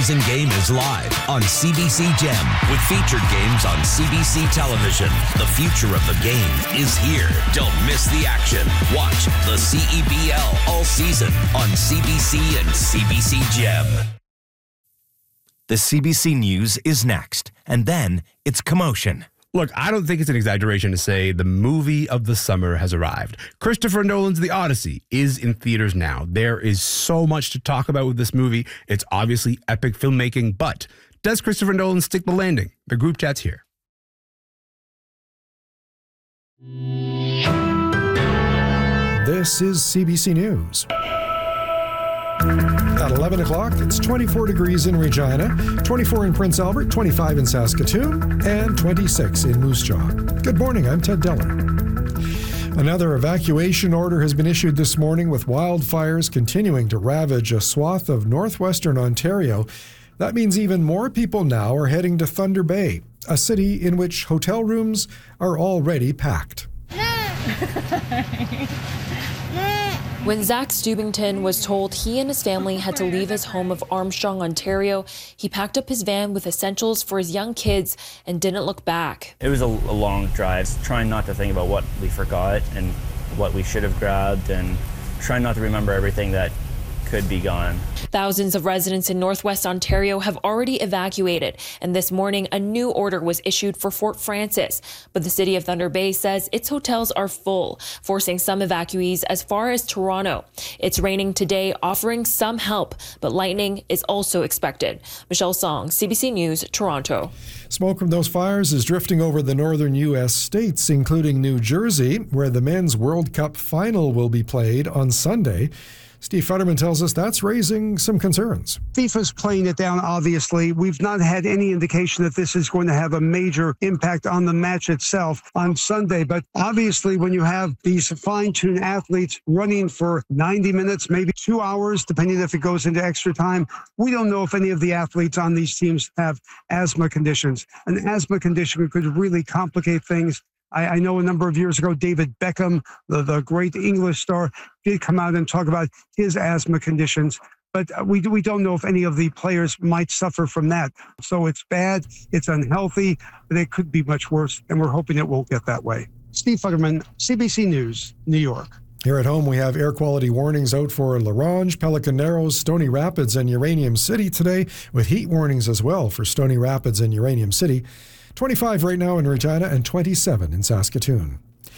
season game is live on CBC Gem with featured games on CBC television. The future of the game is here. Don't miss the action. Watch the CEBL all season on CBC and CBC Gem. The CBC News is next, and then it's commotion. Look, I don't think it's an exaggeration to say the movie of the summer has arrived. Christopher Nolan's The Odyssey is in theaters now. There is so much to talk about with this movie. It's obviously epic filmmaking, but does Christopher Nolan stick the landing? The group chat's here. This is CBC News. At 11 o'clock, it's 24 degrees in Regina, 24 in Prince Albert, 25 in Saskatoon, and 26 in Moose Jaw. Good morning, I'm Ted Deller. Another evacuation order has been issued this morning with wildfires continuing to ravage a swath of northwestern Ontario. That means even more people now are heading to Thunder Bay, a city in which hotel rooms are already packed. When Zach Stubington was told he and his family had to leave his home of Armstrong, Ontario, he packed up his van with essentials for his young kids and didn't look back. It was a long drive, trying not to think about what we forgot and what we should have grabbed, and trying not to remember everything that could be gone. Thousands of residents in Northwest Ontario have already evacuated, and this morning a new order was issued for Fort Frances. But the city of Thunder Bay says its hotels are full, forcing some evacuees as far as Toronto. It's raining today, offering some help, but lightning is also expected. Michelle Song, CBC News, Toronto. Smoke from those fires is drifting over the northern U.S. states, including New Jersey, where the Men's World Cup final will be played on Sunday. Steve Futterman tells us that's raising some concerns. FIFA's playing it down, obviously. We've not had any indication that this is going to have a major impact on the match itself on Sunday. But obviously, when you have these fine-tuned athletes running for 90 minutes, maybe 2 hours, depending if it goes into extra time, we don't know if any of the athletes on these teams have asthma conditions. An asthma condition could really complicate things. I know a number of years ago, David Beckham, the great English star, did come out and talk about his asthma conditions. But we don't know if any of the players might suffer from that. So it's bad, it's unhealthy, but it could be much worse, and we're hoping it won't get that way. Steve Futterman, CBC News, New York. Here at home, we have air quality warnings out for La Ronge, Pelican Narrows, Stony Rapids, and Uranium City today, with heat warnings as well for Stony Rapids and Uranium City. 25 right now in Regina and 27 in Saskatoon.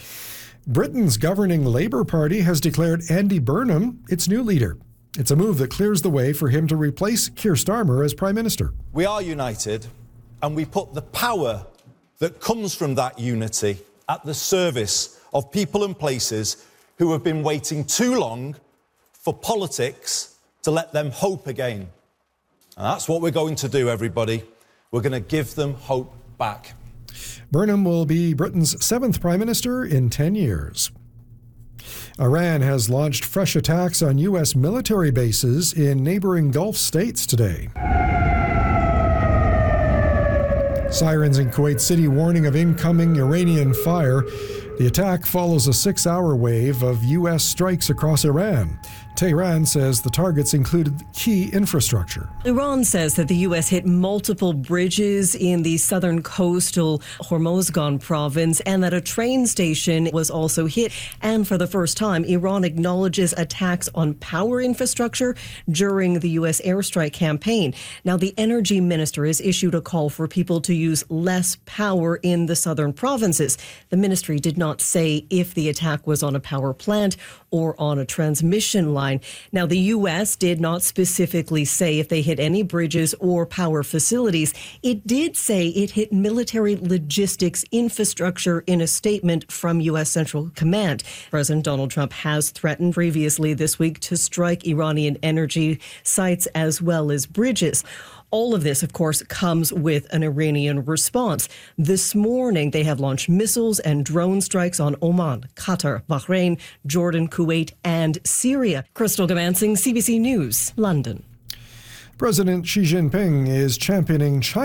Britain's governing Labour Party has declared Andy Burnham its new leader. It's a move that clears the way for him to replace Keir Starmer as Prime Minister. We are united, and we put the power that comes from that unity at the service of people and places who have been waiting too long for politics to let them hope again. And that's what we're going to do, everybody. We're going to give them hope back. Burnham will be Britain's 7th Prime Minister in 10 years. Iran has launched fresh attacks on U.S. military bases in neighboring Gulf states today. Sirens in Kuwait City warning of incoming Iranian fire. The attack follows a 6-hour wave of U.S. strikes across Iran. Tehran says the targets included key infrastructure. Iran says that the U.S. hit multiple bridges in the southern coastal Hormozgan province and that a train station was also hit. And for the first time, Iran acknowledges attacks on power infrastructure during the U.S. airstrike campaign. Now, the energy minister has issued a call for people to use less power in the southern provinces. The ministry did not say if the attack was on a power plant or on a transmission line. Now, the U.S. did not specifically say if they hit any bridges or power facilities. It did say it hit military logistics infrastructure in a statement from U.S. Central Command. President Donald Trump has threatened previously this week to strike Iranian energy sites as well as bridges. All of this, of course, comes with an Iranian response. This morning, they have launched missiles and drone strikes on Oman, Qatar, Bahrain, Jordan, Kuwait, and Syria. Crystal Gamansing, CBC News, London. President Xi Jinping is championing China